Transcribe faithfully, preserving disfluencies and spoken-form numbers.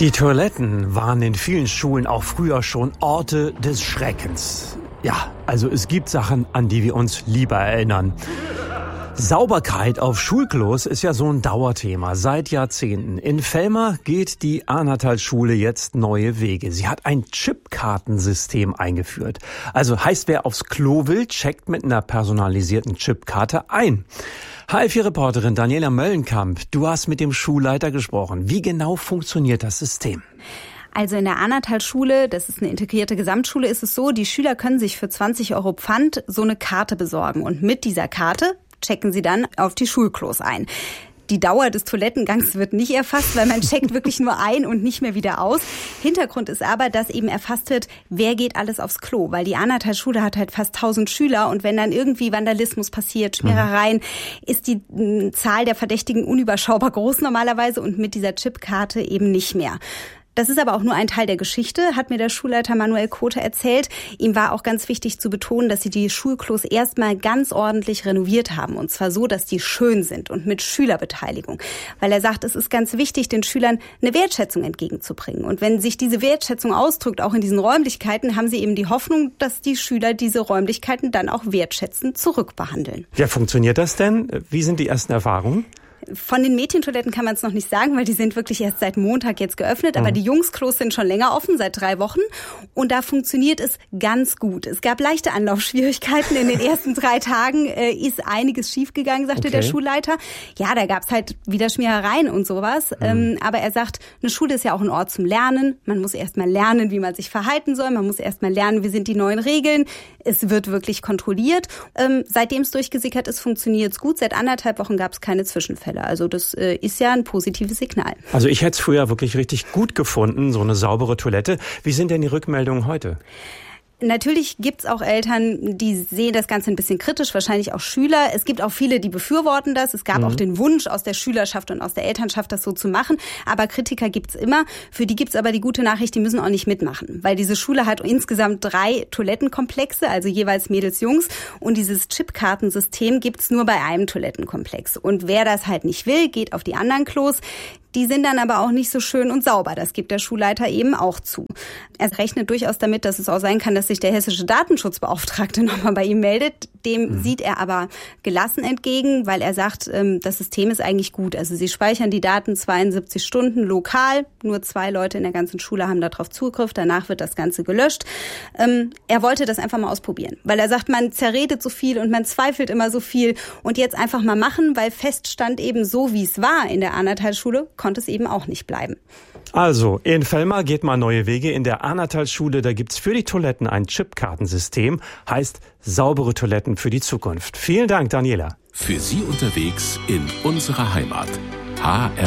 Die Toiletten waren in vielen Schulen auch früher schon Orte des Schreckens. Ja, also es gibt Sachen, an die wir uns lieber erinnern. Sauberkeit auf Schulklos ist ja so ein Dauerthema seit Jahrzehnten. In Velmer geht die Arnatal-Schule jetzt neue Wege. Sie hat ein Chipkartensystem eingeführt. Also heißt, wer aufs Klo will, checkt mit einer personalisierten Chipkarte ein. H L vier-Reporterin Daniela Möllenkamp, du hast mit dem Schulleiter gesprochen. Wie genau funktioniert das System? Also in der Arnatal-Schule, das ist eine integrierte Gesamtschule, ist es so, die Schüler können sich für zwanzig Euro Pfand so eine Karte besorgen. Und mit dieser Karte checken sie dann auf die Schulklos ein. Die Dauer des Toilettengangs wird nicht erfasst, weil man checkt wirklich nur ein und nicht mehr wieder aus. Hintergrund ist aber, dass eben erfasst wird, wer geht alles aufs Klo. Weil die Arnatal-Schule hat halt fast tausend Schüler und wenn dann irgendwie Vandalismus passiert, Schmierereien, mhm. ist die äh, Zahl der Verdächtigen unüberschaubar groß normalerweise und mit dieser Chipkarte eben nicht mehr. Das ist aber auch nur ein Teil der Geschichte, hat mir der Schulleiter Manuel Kote erzählt. Ihm war auch ganz wichtig zu betonen, dass sie die Schulklos erstmal ganz ordentlich renoviert haben. Und zwar so, dass die schön sind und mit Schülerbeteiligung. Weil er sagt, es ist ganz wichtig, den Schülern eine Wertschätzung entgegenzubringen. Und wenn sich diese Wertschätzung ausdrückt, auch in diesen Räumlichkeiten, haben sie eben die Hoffnung, dass die Schüler diese Räumlichkeiten dann auch wertschätzend zurückbehandeln. Ja, funktioniert das denn? Wie sind die ersten Erfahrungen? Von den Mädchentoiletten kann man es noch nicht sagen, weil die sind wirklich erst seit Montag jetzt geöffnet. Aber mhm. die Jungsklos sind schon länger offen, seit drei Wochen. Und da funktioniert es ganz gut. Es gab leichte Anlaufschwierigkeiten. In den ersten drei Tagen äh, ist einiges schiefgegangen, sagte okay. der Schulleiter. Ja, da gab es halt wieder Schmierereien und sowas. Mhm. Ähm, aber er sagt, eine Schule ist ja auch ein Ort zum Lernen. Man muss erst mal lernen, wie man sich verhalten soll. Man muss erst mal lernen, wie sind die neuen Regeln. Es wird wirklich kontrolliert. Ähm, seitdem es durchgesickert ist, funktioniert es gut. Seit anderthalb Wochen gab es keine Zwischenfälle. Also das äh, ist ja ein positives Signal. Also ich hätte es früher wirklich richtig gut gefunden, so eine saubere Toilette. Wie sind denn die Rückmeldungen heute? Natürlich gibt's auch Eltern, die sehen das Ganze ein bisschen kritisch, wahrscheinlich auch Schüler. Es gibt auch viele, die befürworten das. Es gab mhm. auch den Wunsch aus der Schülerschaft und aus der Elternschaft, das so zu machen. Aber Kritiker gibt's immer. Für die gibt's aber die gute Nachricht, die müssen auch nicht mitmachen. Weil diese Schule hat insgesamt drei Toilettenkomplexe, also jeweils Mädels, Jungs. Und dieses Chipkartensystem gibt's nur bei einem Toilettenkomplex. Und wer das halt nicht will, geht auf die anderen Klos. Die sind dann aber auch nicht so schön und sauber. Das gibt der Schulleiter eben auch zu. Er rechnet durchaus damit, dass es auch sein kann, dass sich der hessische Datenschutzbeauftragte nochmal bei ihm meldet. Dem mhm. sieht er aber gelassen entgegen, weil er sagt, das System ist eigentlich gut. Also sie speichern die Daten zweiundsiebzig Stunden lokal. Nur zwei Leute in der ganzen Schule haben darauf Zugriff. Danach wird das Ganze gelöscht. Er wollte das einfach mal ausprobieren, weil er sagt, man zerredet so viel und man zweifelt immer so viel. Und jetzt einfach mal machen, weil feststand eben so, wie es war in der Arnatal-Schule, konnte es eben auch nicht bleiben. Also, in Velmer geht mal neue Wege. In der Arnatal-Schule, da gibt's für die Toiletten ein Chipkartensystem. Heißt, saubere Toiletten für die Zukunft. Vielen Dank, Daniela. Für Sie unterwegs in unserer Heimat. H R